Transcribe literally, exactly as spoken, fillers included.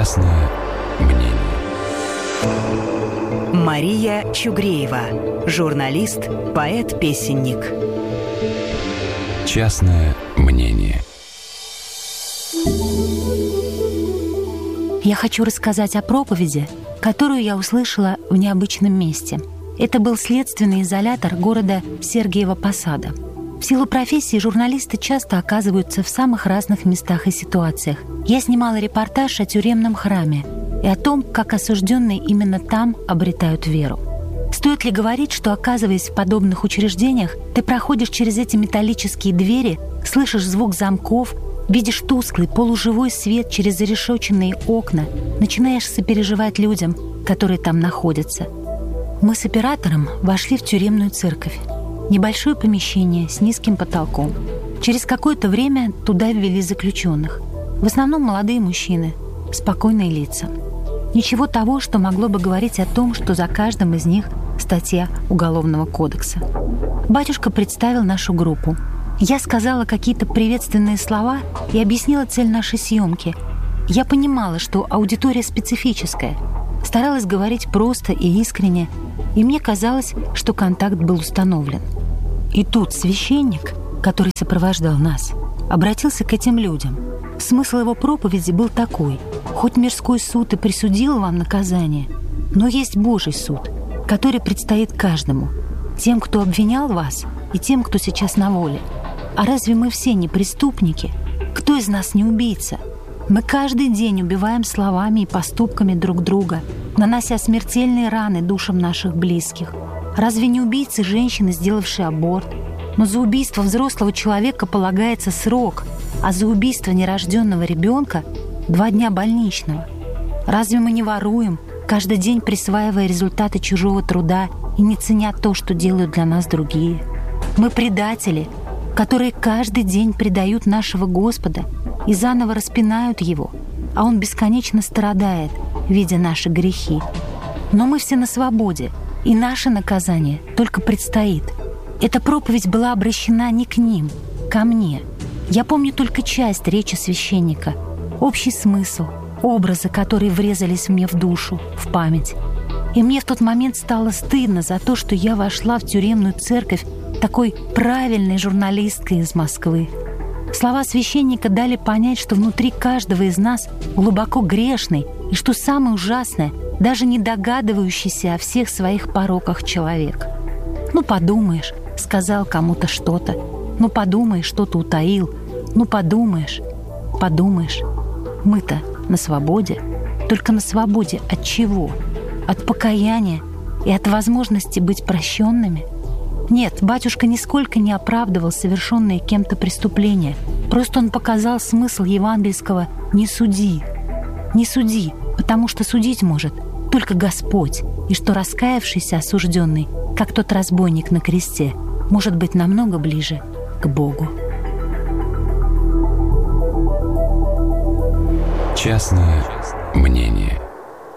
Частное мнение. Мария Чугреева, журналист, поэт-песенник. Частное мнение. Я хочу рассказать о проповеди, которую я услышала в необычном месте. Это был следственный изолятор города Сергиева Посада. В силу профессии журналисты часто оказываются в самых разных местах и ситуациях. Я снимала репортаж о тюремном храме и о том, как осужденные именно там обретают веру. Стоит ли говорить, что, оказываясь в подобных учреждениях, ты проходишь через эти металлические двери, слышишь звук замков, видишь тусклый, полуживой свет через зарешоченные окна, начинаешь сопереживать людям, которые там находятся. Мы с оператором вошли в тюремную церковь. Небольшое помещение с низким потолком. Через какое-то время туда ввели заключенных. В основном молодые мужчины, спокойные лица. Ничего того, что могло бы говорить о том, что за каждым из них статья Уголовного кодекса. Батюшка представил нашу группу. Я сказала какие-то приветственные слова и объяснила цель нашей съемки. Я понимала, что аудитория специфическая. Старалась говорить просто и искренне, и мне казалось, что контакт был установлен. И тут священник, который сопровождал нас, обратился к этим людям. Смысл его проповеди был такой: хоть мирской суд и присудил вам наказание, но есть Божий суд, который предстоит каждому, тем, кто обвинял вас, и тем, кто сейчас на воле. А разве мы все не преступники? Кто из нас не убийца? Мы каждый день убиваем словами и поступками друг друга, нанося смертельные раны душам наших близких. Разве не убийцы женщины, сделавшие аборт? Но за убийство взрослого человека полагается срок, а за убийство нерожденного ребенка – два дня больничного. Разве мы не воруем, каждый день присваивая результаты чужого труда и не ценя то, что делают для нас другие? Мы предатели, которые каждый день предают нашего Господа и заново распинают Его, а Он бесконечно страдает, видя наши грехи. Но мы все на свободе, и наше наказание только предстоит. Эта проповедь была обращена не к ним, ко мне. Я помню только часть речи священника, общий смысл, образы, которые врезались мне в душу, в память. И мне в тот момент стало стыдно за то, что я вошла в тюремную церковь такой правильной журналисткой из Москвы. Слова священника дали понять, что внутри каждого из нас глубоко грешный, и что самое ужасное, даже не догадывающийся о всех своих пороках человек. «Ну, подумаешь», — сказал кому-то что-то. «Ну, подумаешь, что-то утаил. Ну, подумаешь, подумаешь». Мы-то на свободе. Только на свободе от чего? От покаяния и от возможности быть прощенными? Нет, батюшка нисколько не оправдывал совершенные кем-то преступления. Просто он показал смысл евангельского «не суди». Не суди, потому что судить может только Господь, и что раскаявшийся осужденный, как тот разбойник на кресте, может быть намного ближе к Богу. Частное мнение.